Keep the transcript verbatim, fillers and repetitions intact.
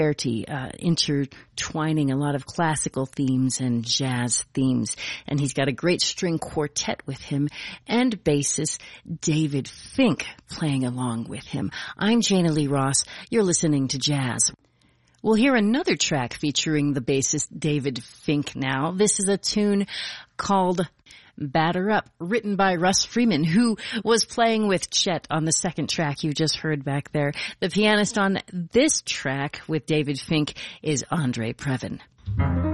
Uh, intertwining a lot of classical themes and jazz themes. And he's got a great string quartet with him and bassist David Fink playing along with him. I'm Jana Lee Ross. You're listening to Jazz. We'll hear another track featuring the bassist David Fink now. This is a tune called Batter Up, written by Russ Freeman, who was playing with Chet on the second track you just heard back there. The pianist on this track with David Fink is Andre Previn.